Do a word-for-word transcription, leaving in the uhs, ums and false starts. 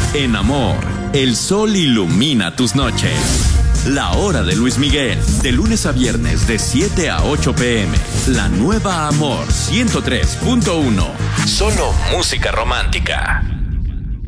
En amor, el sol ilumina tus noches. La hora de Luis Miguel, de lunes a viernes de siete a ocho pm. La nueva Amor ciento tres punto uno. Solo música romántica.